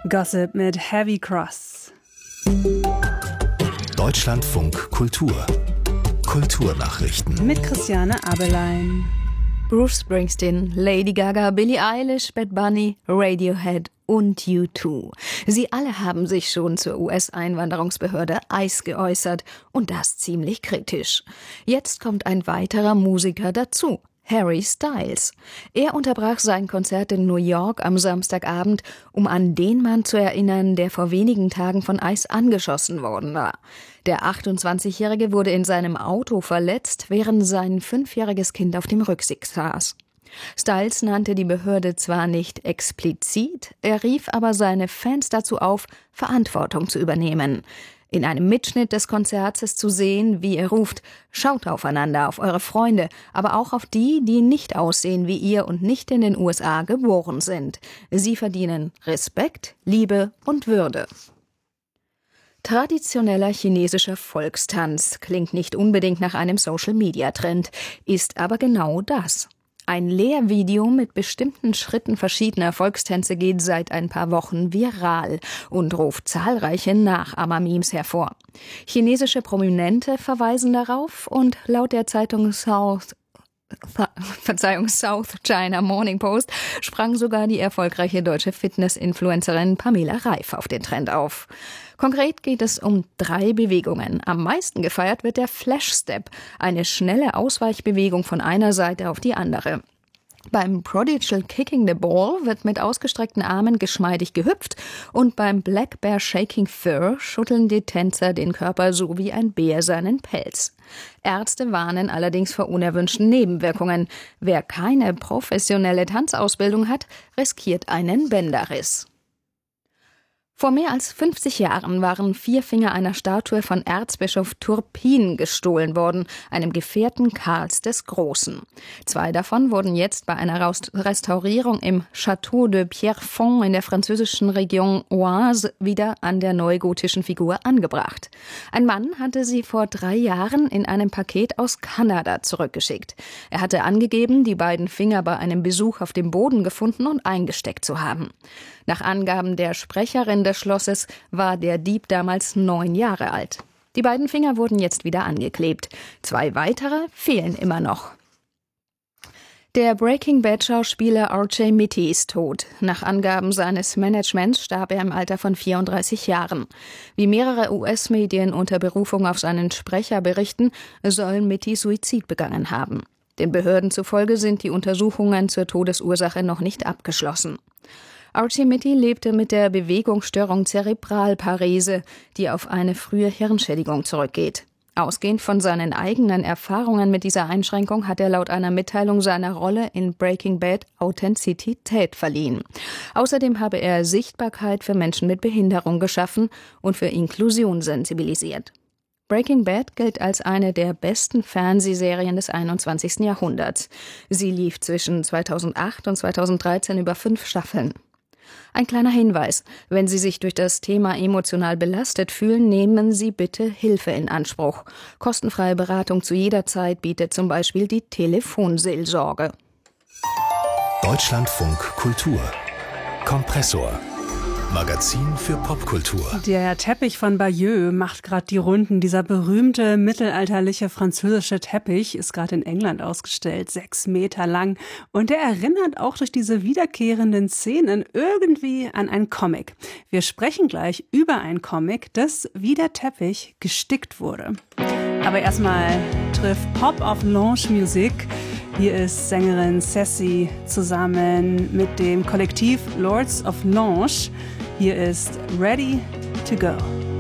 Gossip mit Heavy Cross. Deutschlandfunk Kultur. Kulturnachrichten. Mit Christiane Abelein. Bruce Springsteen, Lady Gaga, Billie Eilish, Bad Bunny, Radiohead und U2. Sie alle haben sich schon zur US-Einwanderungsbehörde ICE geäußert und das ziemlich kritisch. Jetzt kommt ein weiterer Musiker dazu. Harry Styles. Er unterbrach sein Konzert in New York am Samstagabend, um an den Mann zu erinnern, der vor wenigen Tagen von ICE angeschossen worden war. Der 28-Jährige wurde in seinem Auto verletzt, während sein 5-jähriges Kind auf dem Rücksitz saß. Styles nannte die Behörde zwar nicht explizit, er rief aber seine Fans dazu auf, Verantwortung zu übernehmen. In einem Mitschnitt des Konzerts ist zu sehen, wie er ruft: Schaut aufeinander, auf eure Freunde, aber auch auf die, die nicht aussehen wie ihr und nicht in den USA geboren sind. Sie verdienen Respekt, Liebe und Würde. Traditioneller chinesischer Volkstanz klingt nicht unbedingt nach einem Social-Media-Trend, ist aber genau das. Ein Lehrvideo mit bestimmten Schritten verschiedener Volkstänze geht seit ein paar Wochen viral und ruft zahlreiche Nachahmer-Memes hervor. Chinesische Prominente verweisen darauf und laut der Zeitung South China Morning Post sprang sogar die erfolgreiche deutsche Fitness-Influencerin Pamela Reif auf den Trend auf. Konkret geht es um 3 Bewegungen. Am meisten gefeiert wird der Flash Step, eine schnelle Ausweichbewegung von einer Seite auf die andere. Beim Prodigal Kicking the Ball wird mit ausgestreckten Armen geschmeidig gehüpft und beim Black Bear Shaking Fur schütteln die Tänzer den Körper so wie ein Bär seinen Pelz. Ärzte warnen allerdings vor unerwünschten Nebenwirkungen. Wer keine professionelle Tanzausbildung hat, riskiert einen Bänderriss. Vor mehr als 50 Jahren waren 4 Finger einer Statue von Erzbischof Turpin gestohlen worden, einem Gefährten Karls des Großen. 2 davon wurden jetzt bei einer Restaurierung im Château de Pierrefonds in der französischen Region Oise wieder an der neugotischen Figur angebracht. Ein Mann hatte sie vor 3 Jahren in einem Paket aus Kanada zurückgeschickt. Er hatte angegeben, die beiden Finger bei einem Besuch auf dem Boden gefunden und eingesteckt zu haben. Nach Angaben der Sprecherin des Schlosses war der Dieb damals 9 Jahre alt. Die beiden Finger wurden jetzt wieder angeklebt. 2 weitere fehlen immer noch. Der Breaking Bad-Schauspieler R.J. Mitte ist tot. Nach Angaben seines Managements starb er im Alter von 34 Jahren. Wie mehrere US-Medien unter Berufung auf seinen Sprecher berichten, soll Mitte Suizid begangen haben. Den Behörden zufolge sind die Untersuchungen zur Todesursache noch nicht abgeschlossen. R.J. Mitte lebte mit der Bewegungsstörung Zerebralparese, die auf eine frühe Hirnschädigung zurückgeht. Ausgehend von seinen eigenen Erfahrungen mit dieser Einschränkung hat er laut einer Mitteilung seiner Rolle in Breaking Bad Authentizität verliehen. Außerdem habe er Sichtbarkeit für Menschen mit Behinderung geschaffen und für Inklusion sensibilisiert. Breaking Bad gilt als eine der besten Fernsehserien des 21. Jahrhunderts. Sie lief zwischen 2008 und 2013 über 5 Staffeln. Ein kleiner Hinweis: Wenn Sie sich durch das Thema emotional belastet fühlen, nehmen Sie bitte Hilfe in Anspruch. Kostenfreie Beratung zu jeder Zeit bietet zum Beispiel die Telefonseelsorge. Deutschlandfunk Kultur. Kompressor. Magazin für Popkultur. Der Teppich von Bayeux macht gerade die Runden. Dieser berühmte mittelalterliche französische Teppich ist gerade in England ausgestellt, 6 Meter lang. Und der erinnert auch durch diese wiederkehrenden Szenen irgendwie an einen Comic. Wir sprechen gleich über einen Comic, das wie der Teppich gestickt wurde. Aber erstmal trifft Pop auf Lounge Musik. Hier ist Sängerin Sassy zusammen mit dem Kollektiv Lords of Lounge. Hier ist Ready to Go.